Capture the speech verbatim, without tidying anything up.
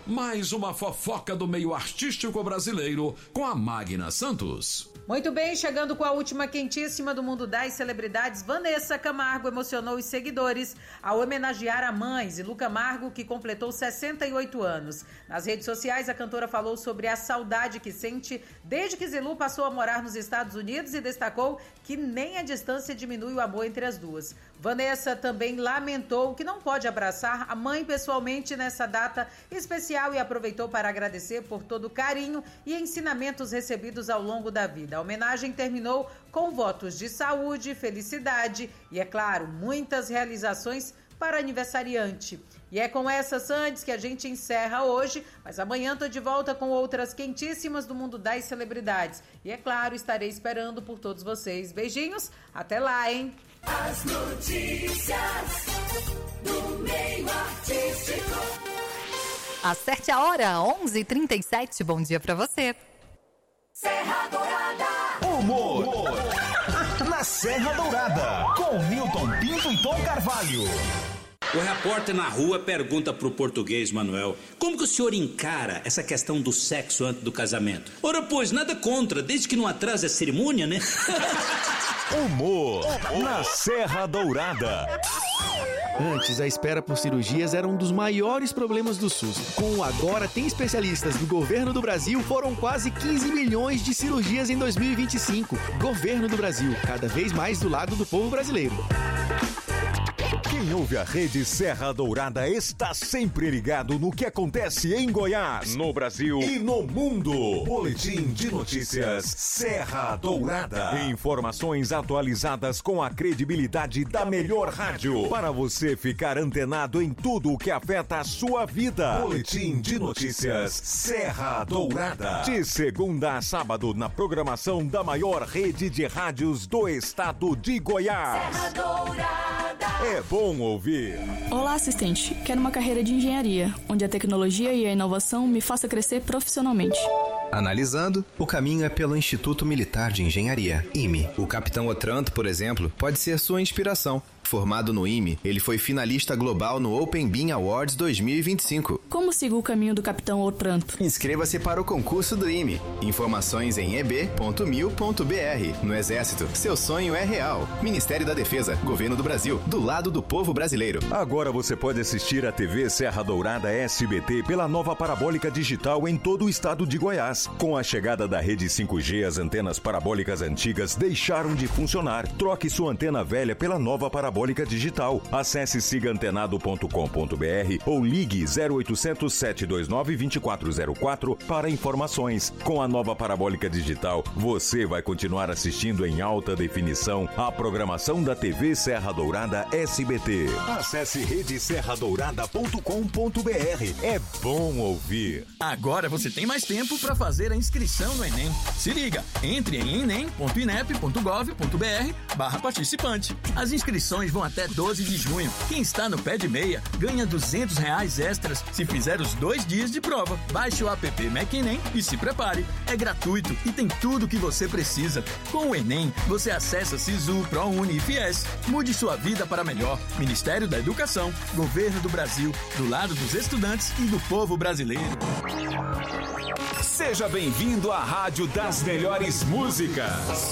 mais uma fofoca do meio artístico brasileiro com a Magna Santos. Muito bem, chegando com a última quentíssima do mundo das celebridades, Vanessa Camargo emocionou os seguidores ao homenagear a mãe, Zilu Camargo, que completou sessenta e oito anos. Nas redes sociais, a cantora falou sobre a saudade que sente desde que Zilu passou a morar nos Estados Unidos e destacou que nem a distância diminui o amor entre as duas. Vanessa também lamentou que não pode abraçar a mãe pessoalmente nessa data especial e aproveitou para agradecer por todo o carinho e ensinamentos recebidos ao longo da vida. A homenagem terminou com votos de saúde, felicidade e, é claro, muitas realizações para aniversariante. E é com essa, Sandes, que a gente encerra hoje, mas amanhã tô de volta com outras quentíssimas do mundo das celebridades. E é claro, estarei esperando por todos vocês. Beijinhos, até lá, hein? As notícias do meio artístico. Acerte a hora, onze e trinta e sete. Bom dia pra você. Serra Dourada. Humor. Humor. Na Serra Dourada, com Milton Pinto e Tom Carvalho. O repórter na rua pergunta pro português Manuel: como que o senhor encara essa questão do sexo antes do casamento? Ora, pois, nada contra, desde que não atrase a cerimônia, né? Humor. Humor na Serra Dourada. Antes, a espera por cirurgias era um dos maiores problemas do SUS. Com o Agora Tem Especialistas do Governo do Brasil, foram quase quinze milhões de cirurgias em dois mil e vinte e cinco. Governo do Brasil, cada vez mais do lado do povo brasileiro. Quem ouve a Rede Serra Dourada está sempre ligado no que acontece em Goiás, no Brasil e no mundo. Boletim de notícias Serra Dourada. Informações atualizadas com a credibilidade da melhor rádio, para você ficar antenado em tudo o que afeta a sua vida. Boletim de notícias Serra Dourada. De segunda a sábado, na programação da maior rede de rádios do estado de Goiás. Serra Dourada. É bom ouvir. Olá, assistente. Quero uma carreira de engenharia, onde a tecnologia e a inovação me faça crescer profissionalmente. Analisando, o caminho é pelo Instituto Militar de Engenharia, I M E. O capitão Otranto, por exemplo, pode ser sua inspiração. Formado no I M E, ele foi finalista global no Open Bean Awards dois mil e vinte e cinco. Como sigo o caminho do capitão Otranto? Inscreva-se para o concurso do I M E. Informações em e b ponto mil ponto b r. No Exército, seu sonho é real. Ministério da Defesa, Governo do Brasil, do lado do povo brasileiro. Agora você pode assistir a T V Serra Dourada S B T pela nova parabólica digital em todo o estado de Goiás. Com a chegada da rede cinco G, as antenas parabólicas antigas deixaram de funcionar. Troque sua antena velha pela nova parabólica digital. Acesse siga antenado ponto com ponto b r ou ligue zero oitocentos, sete dois nove, dois quatro zero quatro para informações. Com a nova parabólica digital, você vai continuar assistindo em alta definição a programação da T V Serra Dourada S B T. Acesse rede serra dourada ponto com ponto b r. É bom ouvir. Agora você tem mais tempo para fazer a inscrição no Enem. Se liga, entre em enem ponto inep ponto gov ponto b r barra participante. As inscrições vão até doze de junho. Quem está no pé de meia ganha duzentos reais extras se fizer os dois dias de prova. Baixe o app MacEnem e se prepare. É gratuito e tem tudo o que você precisa. Com o Enem, você acessa Sisu, ProUni e Fies. Mude sua vida para melhor. Ministério da Educação, Governo do Brasil, do lado dos estudantes e do povo brasileiro. Seja bem-vindo à Rádio das Melhores Músicas.